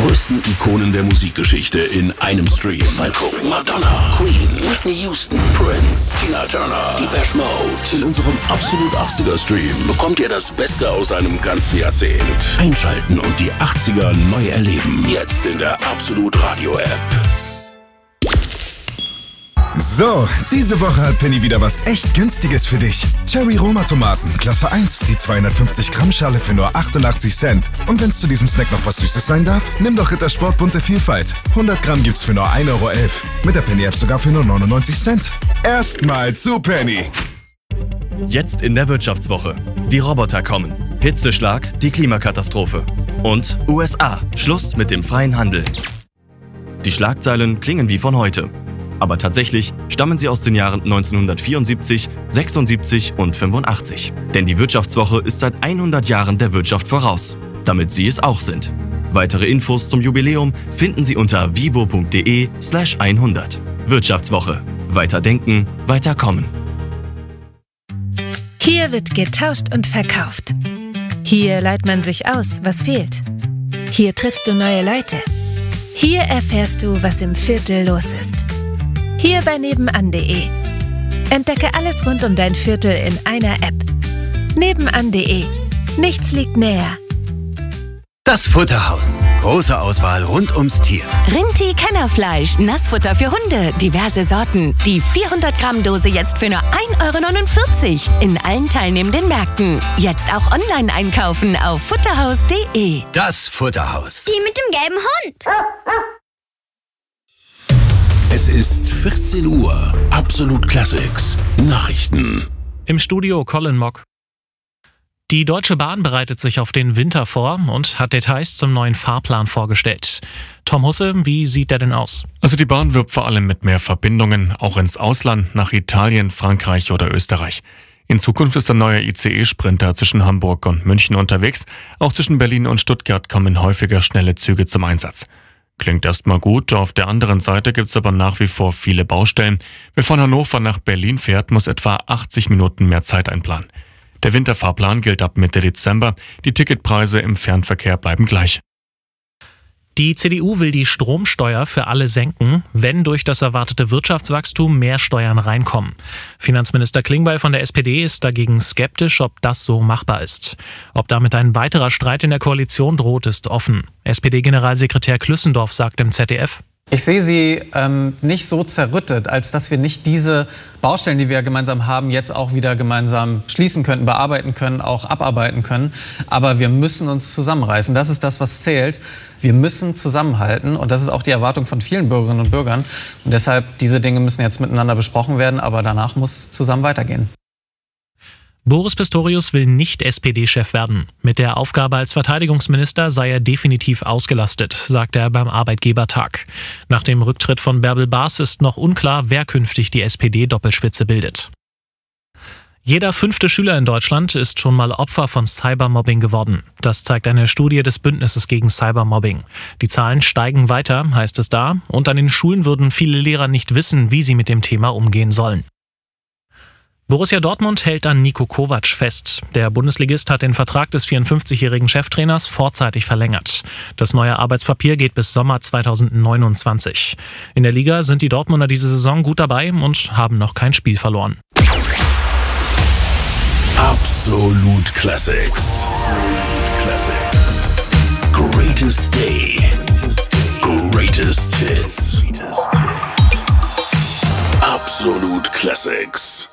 größten Ikonen der Musikgeschichte in einem Stream. Falco, Madonna, Queen, Whitney Houston, Prince, Tina Turner, Depeche Mode. In unserem Absolut 80er Stream bekommt ihr das Beste aus einem ganzen Jahrzehnt. Einschalten und die 80er neu erleben. Jetzt in der Absolut Radio App. So, diese Woche hat Penny wieder was echt Günstiges für dich. Cherry Roma Tomaten, Klasse 1, die 250 Gramm Schale für nur 88 Cent. Und wenn's zu diesem Snack noch was Süßes sein darf, nimm doch Rittersport bunte Vielfalt. 100 Gramm gibt's für nur 1,11 Euro. Mit der Penny App sogar für nur 99 Cent. Erstmal zu Penny. Jetzt in der Wirtschaftswoche. Die Roboter kommen. Hitzeschlag, die Klimakatastrophe. Und USA. Schluss mit dem freien Handel. Die Schlagzeilen klingen wie von heute. Aber tatsächlich stammen sie aus den Jahren 1974, 76 und 85. Denn die Wirtschaftswoche ist seit 100 Jahren der Wirtschaft voraus, damit Sie es auch sind. Weitere Infos zum Jubiläum finden Sie unter vivo.de/100. Wirtschaftswoche. Weiter denken, weiter kommen. Hier wird getauscht und verkauft. Hier leiht man sich aus, was fehlt. Hier triffst du neue Leute. Hier erfährst du, was im Viertel los ist. Hier bei nebenan.de. Entdecke alles rund um dein Viertel in einer App. Nebenan.de. Nichts liegt näher. Das Futterhaus. Große Auswahl rund ums Tier. Rinti-Kennerfleisch, Nassfutter für Hunde, diverse Sorten. Die 400-Gramm-Dose jetzt für nur 1,49 Euro in allen teilnehmenden Märkten. Jetzt auch online einkaufen auf futterhaus.de. Das Futterhaus. Die mit dem gelben Hund. Es ist 14 Uhr. Absolut Classics. Nachrichten. Im Studio Colin Mock. Die Deutsche Bahn bereitet sich auf den Winter vor und hat Details zum neuen Fahrplan vorgestellt. Tom Husse, wie sieht der denn aus? Also die Bahn wirbt vor allem mit mehr Verbindungen, auch ins Ausland, nach Italien, Frankreich oder Österreich. In Zukunft ist der neue ICE-Sprinter zwischen Hamburg und München unterwegs. Auch zwischen Berlin und Stuttgart kommen häufiger schnelle Züge zum Einsatz. Klingt erstmal gut, auf der anderen Seite gibt's aber nach wie vor viele Baustellen. Wer von Hannover nach Berlin fährt, muss etwa 80 Minuten mehr Zeit einplanen. Der Winterfahrplan gilt ab Mitte Dezember. Die Ticketpreise im Fernverkehr bleiben gleich. Die CDU will die Stromsteuer für alle senken, wenn durch das erwartete Wirtschaftswachstum mehr Steuern reinkommen. Finanzminister Klingbeil von der SPD ist dagegen skeptisch, ob das so machbar ist. Ob damit ein weiterer Streit in der Koalition droht, ist offen. SPD-Generalsekretär Klüssendorf sagt im ZDF: Ich sehe sie nicht so zerrüttet, als dass wir nicht diese Baustellen, die wir gemeinsam haben, jetzt auch wieder gemeinsam schließen könnten, bearbeiten können, auch abarbeiten können. Aber wir müssen uns zusammenreißen. Das ist das, was zählt. Wir müssen zusammenhalten. Und das ist auch die Erwartung von vielen Bürgerinnen und Bürgern. Und deshalb, diese Dinge müssen jetzt miteinander besprochen werden. Aber danach muss zusammen weitergehen. Boris Pistorius will nicht SPD-Chef werden. Mit der Aufgabe als Verteidigungsminister sei er definitiv ausgelastet, sagt er beim Arbeitgebertag. Nach dem Rücktritt von Bärbel Baas ist noch unklar, wer künftig die SPD-Doppelspitze bildet. Jeder 5. Schüler in Deutschland ist schon mal Opfer von Cybermobbing geworden. Das zeigt eine Studie des Bündnisses gegen Cybermobbing. Die Zahlen steigen weiter, heißt es da, und an den Schulen würden viele Lehrer nicht wissen, wie sie mit dem Thema umgehen sollen. Borussia Dortmund hält an Niko Kovac fest. Der Bundesligist hat den Vertrag des 54-jährigen Cheftrainers vorzeitig verlängert. Das neue Arbeitspapier geht bis Sommer 2029. In der Liga sind die Dortmunder diese Saison gut dabei und haben noch kein Spiel verloren. Absolut Classics. Greatest Day. Greatest Hits. Absolut Classics.